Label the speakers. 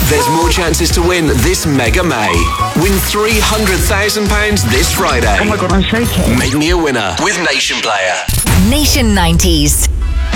Speaker 1: There's more chances to win this Mega May. Win £300,000 this Friday.
Speaker 2: Oh my God, I'm shaking.
Speaker 1: Make me a winner with Nation Player.
Speaker 3: Nation 90s.